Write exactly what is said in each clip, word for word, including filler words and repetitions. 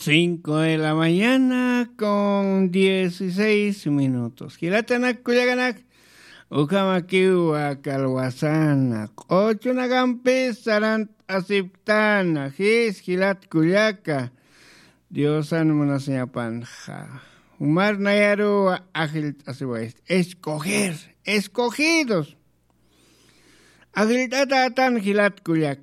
Cinco de la mañana con dieciséis minutos. Hilatanak kuyaganak. Ukamakiwa kalwasanak. Ocho nagampis sarant asiptana. His hilat kuyaka. Diosan munaseñapanja. Umar nayaru agil asiwais. Escoger. Escogidos. Agiltatatan hilat kuyak.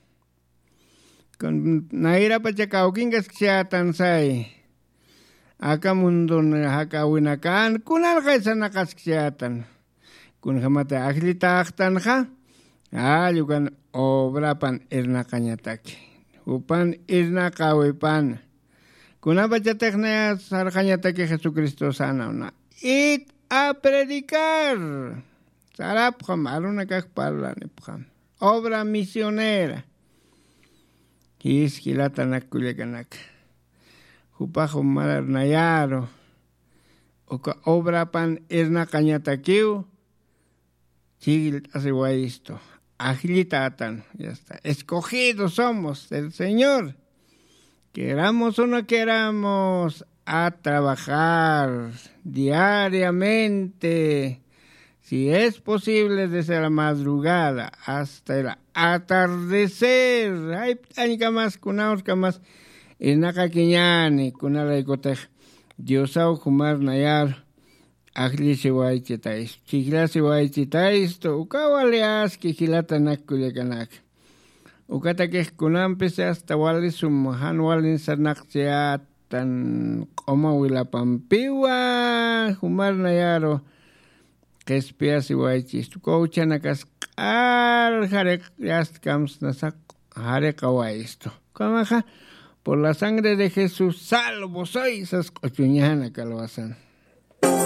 Con naira pachakaukingas ksiatan say. Aka mundo na hakawinakan kunal kaysa nakas ksiatan. Kun hamata agilitaktan ha. Ayukan obra pan irna kanyataki. Upan irna kawipan. Kuna pachatek na sar kanyataki Jesucristo sana una. It a predicar. Sarap ham aruna kakparlan ipham. Obra misionera. His hilatanak kulyaganak. Hupajo malar nayaro. Oka obra pan irna kanyatakiu. Chigil hace esto. Agilitatan. Ya está. Escogidos somos del Señor. Queramos o no queramos a trabajar diariamente. Si es posible desde la madrugada hasta el atardecer. Ay, anika más, kunaos kamas. Inaka kiñani, kunala ikotej. Diosao kumar nayar. Agli siwaichitais. Chigla siwaichitais to. Ukawale aski hilatanak kulyaganak. Ukatakej kunampese hasta wali sumhan walin sanakchiatan. Koma wilapampiwa. Kumar nayaro. Que espias y guaychis. Tu cochanakas al jarek yastkams nasak jarek awaisto. Kamaja, por la sangre de Jesús, salvo soy, esas cochuñana calvazan.